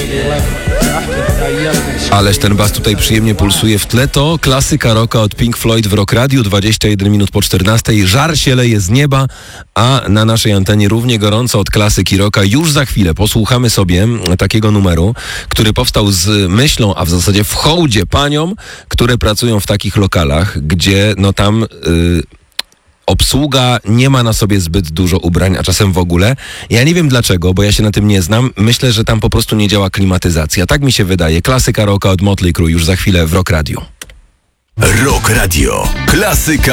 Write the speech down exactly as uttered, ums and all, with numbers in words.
Ależ ten bas tutaj przyjemnie pulsuje w tle. To klasyka rocka od Pink Floyd w Rock Radio, dwadzieścia jeden minut po czternastej. Żar się leje z nieba, a na naszej antenie równie gorąco od klasyki rocka. Już za chwilę posłuchamy sobie takiego numeru, który powstał z myślą, a w zasadzie w hołdzie paniom, które pracują w takich lokalach, gdzie no tam... Yy, obsługa nie ma na sobie zbyt dużo ubrań, a czasem w ogóle. Ja nie wiem dlaczego, bo ja się na tym nie znam. Myślę, że tam po prostu nie działa klimatyzacja. Tak mi się wydaje. Klasyka rocka od Motley Crue już za chwilę w Rock Radio. Rock Radio. Klasyka